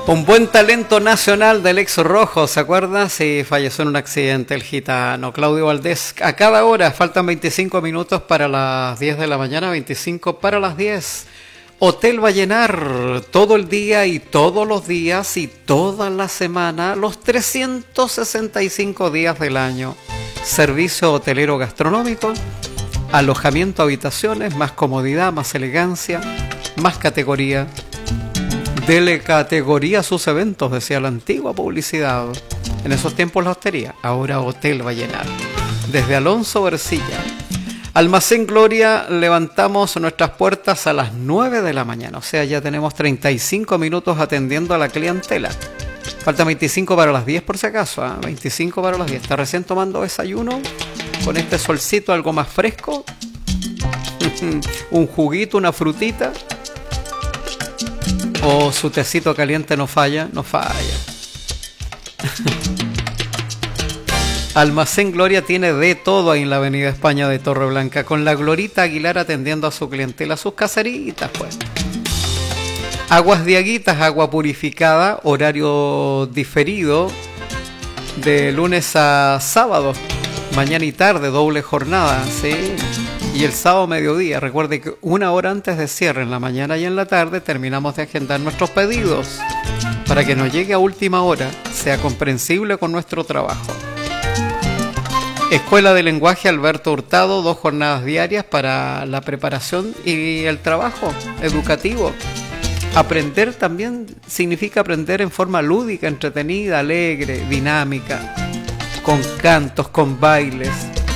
Un buen talento nacional del ex rojo, ¿se acuerda? Sí, falleció en un accidente el gitano Claudio Valdés. A cada hora, faltan 25 minutos para las 10 de la mañana, 25 para las 10. Hotel Vallenar, todo el día y todos los días y toda la semana, los 365 días del año. Servicio hotelero gastronómico, alojamiento, habitaciones, más comodidad, más elegancia, más categoría. Dele categoría a sus eventos, decía la antigua publicidad. En esos tiempos la hostería, ahora Hotel Vallenar. Desde Alonso Ercilla. Almacén Gloria, levantamos nuestras puertas a las 9 de la mañana. O sea, ya tenemos 35 minutos atendiendo a la clientela. Falta 25 para las 10 por si acaso, ¿eh? 25 para las 10. ¿Está recién tomando desayuno? Con este solcito algo más fresco. Un juguito, una frutita. O su tecito caliente no falla, no falla. Almacén Gloria tiene de todo ahí en la Avenida España de Torreblanca, con la Glorita Aguilar atendiendo a su clientela, sus caseritas, pues. Aguas de Aguitas, agua purificada, horario diferido, de lunes a sábado, mañana y tarde, doble jornada, ¿sí? Y el sábado mediodía, recuerde que una hora antes de cierre, en la mañana y en la tarde, terminamos de agendar nuestros pedidos para que nos llegue a última hora, sea comprensible con nuestro trabajo. Escuela de Lenguaje Alberto Hurtado, 2 jornadas diarias para la preparación y el trabajo educativo. Aprender también significa aprender en forma lúdica, entretenida, alegre, dinámica, con cantos, con bailes,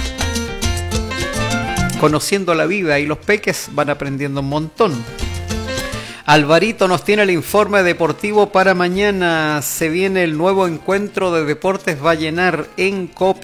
conociendo la vida, y los peques van aprendiendo un montón. Alvarito nos tiene el informe deportivo para mañana. Se viene el nuevo encuentro de Deportes Vallenar en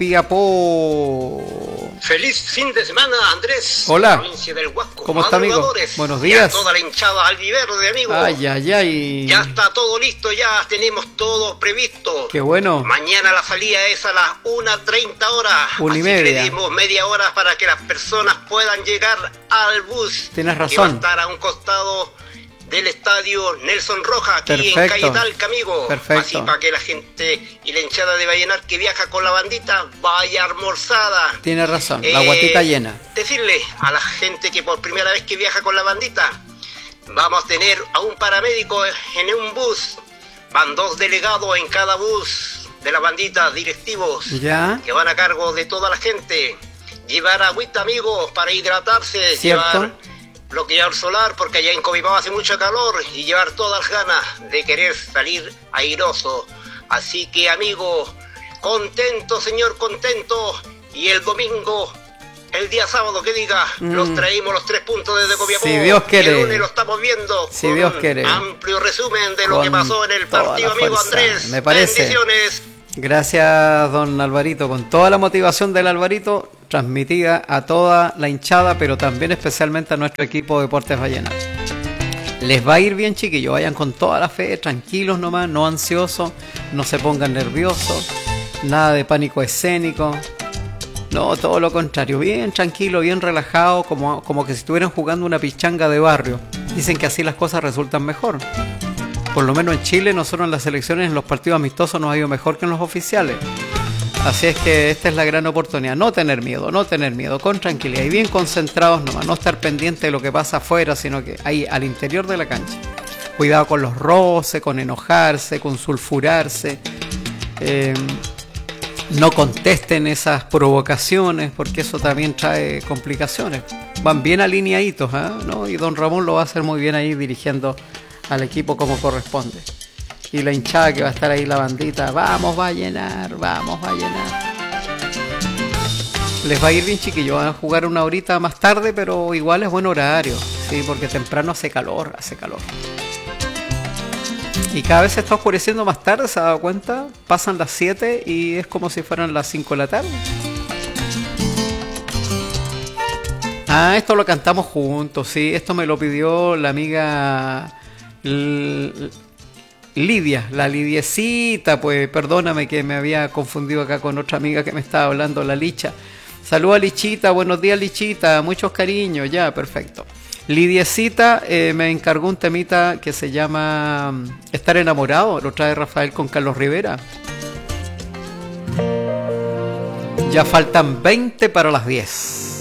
Copiapó. Feliz fin de semana, Andrés. Hola. Provincia del Huasco. ¿Cómo está, amigo? Buenos días. Y a toda la hinchada albiverde, amigo. Ay, ay, ay. Ya está todo listo, ya tenemos todo previsto. Qué bueno. Mañana la salida es a las 1:30 horas. 1:30. Así que le dimos media hora para que las personas puedan llegar al bus. Tienes razón. Que va a estar a un costado del estadio Nelson Rojas, aquí Perfecto. en Calle Talca, amigo. Perfecto. Así para que la gente y la hinchada de Vallenar que viaja con la bandita vaya almorzada. Tiene razón, la guatita llena. Decirle a la gente que por primera vez que viaja con la bandita, vamos a tener a un paramédico en un bus. Van 2 delegados en cada bus de la bandita, directivos, ¿Ya? que van a cargo de toda la gente. Llevar agüita, amigos, para hidratarse. ¿Cierto? Llevar bloqueador solar, porque allá en Copiapó hace mucho calor, y llevar todas las ganas de querer salir airoso. Así que, amigo, contento, señor, contento. Y el domingo, el día sábado, que diga, los traímos los 3 puntos desde Copiapó. Si Dios quiere. Y el lunes lo estamos viendo. Si Dios quiere. Amplio resumen de lo que pasó en el partido, amigo fuerza. Andrés. Me parece. Bendiciones. Gracias, don Alvarito, con toda la motivación del Alvarito transmitida a toda la hinchada, pero también especialmente a nuestro equipo de Deportes Vallenar. Les va a ir bien, chiquillos, vayan con toda la fe, tranquilos nomás, no ansiosos, no se pongan nerviosos, nada de pánico escénico, no, todo lo contrario, bien tranquilo, bien relajado, como que si estuvieran jugando una pichanga de barrio. Dicen que así las cosas resultan mejor. Por lo menos en Chile, nosotros en las selecciones, en los partidos amistosos nos ha ido mejor que en los oficiales. Así es que esta es la gran oportunidad, no tener miedo, con tranquilidad y bien concentrados nomás, no estar pendiente de lo que pasa afuera, sino que ahí al interior de la cancha. Cuidado con los roces, con enojarse, con sulfurarse, no contesten esas provocaciones, porque eso también trae complicaciones. Van bien alineaditos, ¿eh? ¿No? Y don Ramón lo va a hacer muy bien ahí dirigiendo al equipo como corresponde. Y la hinchada que va a estar ahí, la bandita, vamos va a llenar, vamos va a llenar. Les va a ir bien, chiquillos, van a jugar una horita más tarde, pero igual es buen horario, sí, porque temprano hace calor. Y cada vez se está oscureciendo más tarde, ¿se ha dado cuenta? Pasan las 7 y es como si fueran las 5 de la tarde. Ah, esto lo cantamos juntos, sí, esto me lo pidió la amiga Lidia, la Lidiecita, pues perdóname que me había confundido acá con otra amiga que me estaba hablando, la Licha. Saludos a Lichita, buenos días Lichita, muchos cariños, ya, perfecto. Lidiecita me encargó un temita que se llama Estar enamorado, lo trae Rafael con Carlos Rivera. Ya faltan 20 para las 10.